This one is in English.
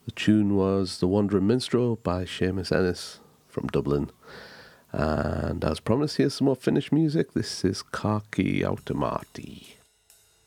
The tune was The Wandering Minstrel by Seamus Ennis from Dublin. And as promised, here's some more Finnish music. This is Kaki Automati.